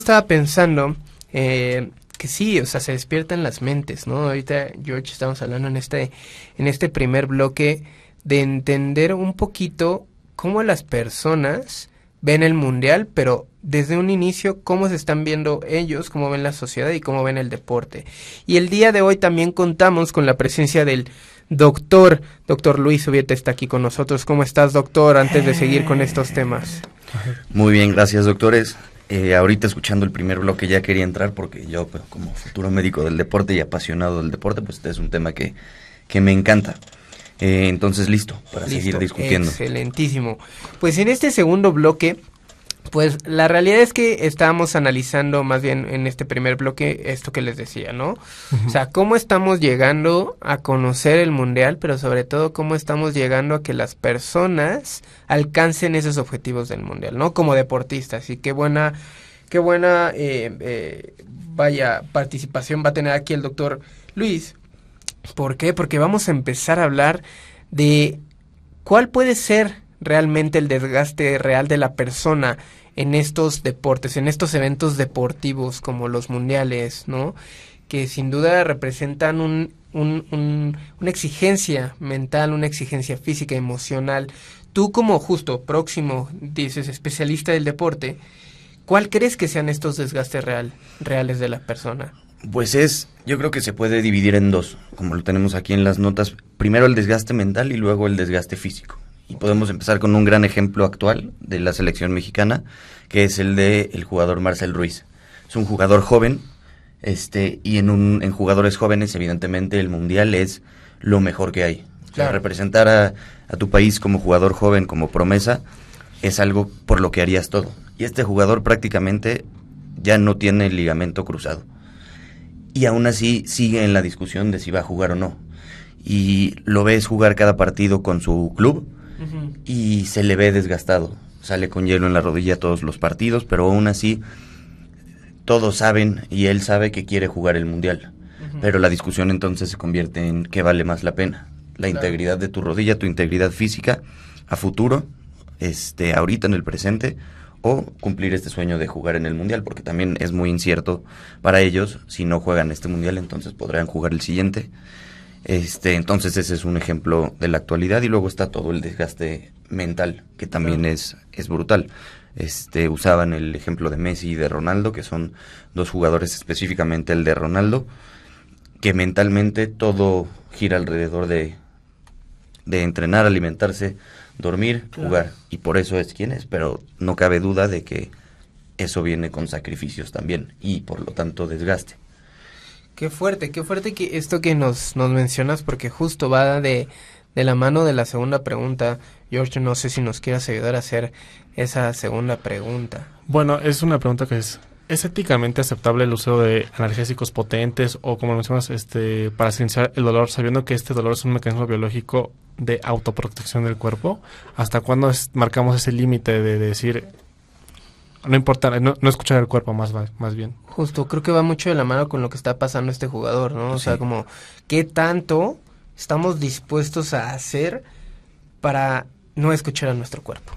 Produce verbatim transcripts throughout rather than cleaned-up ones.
estaba pensando eh, que sí, o sea, se despiertan las mentes, ¿no? Ahorita, George, estamos hablando en este, en este primer bloque de entender un poquito cómo las personas ven el mundial, pero desde un inicio cómo se están viendo ellos, cómo ven la sociedad y cómo ven el deporte. Y el día de hoy también contamos con la presencia del doctor, doctor Luis Ubieta está aquí con nosotros. ¿Cómo estás, doctor? Antes de seguir con estos temas. Muy bien, gracias, doctores. Eh, ahorita escuchando el primer bloque ya quería entrar porque yo, pues, como futuro médico del deporte y apasionado del deporte, pues este es un tema que, que me encanta. Eh, entonces, listo, para listo, seguir discutiendo. Excelentísimo. Pues en este segundo bloque, pues la realidad es que estábamos analizando más bien en este primer bloque esto que les decía, ¿no? Uh-huh. O sea, cómo estamos llegando a conocer el mundial, pero sobre todo cómo estamos llegando a que las personas alcancen esos objetivos del mundial, ¿no? Como deportistas. Y qué buena, qué buena, eh, eh, vaya, participación va a tener aquí el doctor Luis. ¿Por qué? Porque vamos a empezar a hablar de cuál puede ser realmente el desgaste real de la persona en estos deportes, en estos eventos deportivos como los mundiales, ¿no? Que sin duda representan un, un, un, una exigencia mental, una exigencia física, emocional. Tú como justo próximo, dices, especialista del deporte, ¿cuál crees que sean estos desgastes real, reales de la persona? Pues es, yo creo que se puede dividir en dos, como lo tenemos aquí en las notas. Primero el desgaste mental y luego el desgaste físico. Y podemos empezar con un gran ejemplo actual de la selección mexicana, que es el de el jugador Marcel Ruiz. Es un jugador joven, este, y en un en jugadores jóvenes, evidentemente, el mundial es lo mejor que hay. Claro. O sea, representar a, a tu país como jugador joven, como promesa, es algo por lo que harías todo. Y este jugador prácticamente ya no tiene el ligamento cruzado. Y aún así sigue en la discusión de si va a jugar o no. Y lo ves jugar cada partido con su club, uh-huh, y se le ve desgastado. Sale con hielo en la rodilla todos los partidos, pero aún así todos saben y él sabe que quiere jugar el mundial. Uh-huh. Pero la discusión entonces se convierte en qué vale más la pena. La claro. integridad de tu rodilla, tu integridad física a futuro, este, ahorita en el presente, o cumplir este sueño de jugar en el mundial, porque también es muy incierto para ellos. Si no juegan este mundial, entonces podrán jugar el siguiente. Este, entonces ese es un ejemplo de la actualidad. Y luego está todo el desgaste mental, que también claro. es, es brutal. Este, usaban el ejemplo de Messi y de Ronaldo, que son dos jugadores, específicamente el de Ronaldo, que mentalmente todo gira alrededor de, de entrenar, alimentarse, dormir, claro. jugar, y por eso es quien es, pero no cabe duda de que eso viene con sacrificios también, y por lo tanto desgaste. Qué fuerte, qué fuerte que esto que nos, nos mencionas, porque justo va de, de la mano de la segunda pregunta. George, no sé si nos quieras ayudar a hacer esa segunda pregunta. Bueno, es una pregunta que es, ¿es éticamente aceptable el uso de analgésicos potentes o, como mencionas, este, para silenciar el dolor, sabiendo que este dolor es un mecanismo biológico de autoprotección del cuerpo? ¿Hasta cuándo es, marcamos ese límite de, de decir, no importa, no, no escuchar el cuerpo más, más bien? Justo, creo que va mucho de la mano con lo que está pasando este jugador, ¿no? O sí. sea, como, ¿qué tanto estamos dispuestos a hacer para no escuchar a nuestro cuerpo?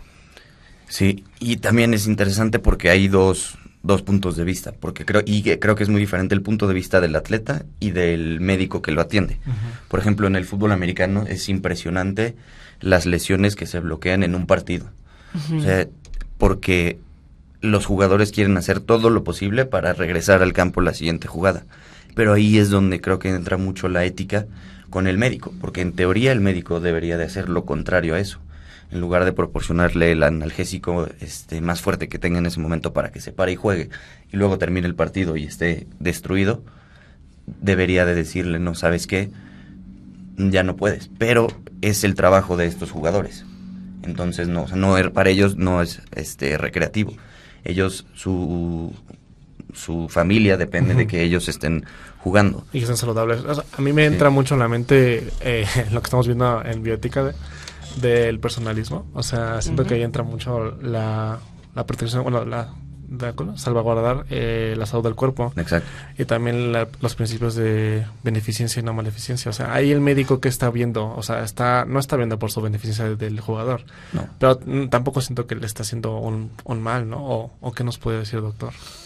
Sí, y también es interesante porque hay dos... dos puntos de vista, porque creo y que creo que es muy diferente el punto de vista del atleta y del médico que lo atiende. Uh-huh. Por ejemplo, en el fútbol americano es impresionante las lesiones que se bloquean en un partido. Uh-huh. O sea, porque los jugadores quieren hacer todo lo posible para regresar al campo la siguiente jugada. Pero ahí es donde creo que entra mucho la ética con el médico, porque en teoría el médico debería de hacer lo contrario a eso. En lugar de proporcionarle el analgésico este, más fuerte que tenga en ese momento para que se pare y juegue, y luego termine el partido y esté destruido, debería de decirle, no, ¿sabes qué? Ya no puedes. Pero es el trabajo de estos jugadores. Entonces, no, o sea, no para ellos no es este recreativo. Ellos, su, su familia depende uh-huh. de que ellos estén jugando. Y que sean saludables. O sea, a mí me entra sí. mucho en la mente eh, lo que estamos viendo en bioética de, del personalismo. O sea, siento uh-huh. que ahí entra mucho la, la protección, bueno, la, la salvaguardar eh, la salud del cuerpo. Exacto. Y también la, los principios de beneficencia y no maleficencia. O sea, ahí el médico que está viendo, o sea, está no está viendo por su beneficencia del jugador. No. Pero mm, tampoco siento que le está haciendo un, un mal, ¿no? O, o ¿qué nos puede decir, doctor?